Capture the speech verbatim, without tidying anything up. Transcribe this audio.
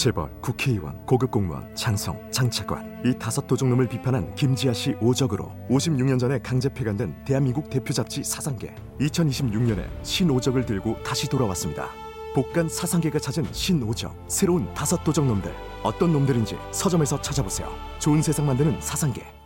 재벌, 국회의원, 고급 공무원, 장성, 장차관 이 다섯 도둑놈을 비판한 김지아 씨 오적으로 오십육 년 전에 강제 폐간된 대한민국 대표 잡지 사상계. 이천이십육 년에 신오적을 들고 다시 돌아왔습니다. 복간 사상계가 찾은 신오적, 새로운 다섯 도적놈들. 어떤 놈들인지 서점에서 찾아보세요. 좋은 세상 만드는 사상계.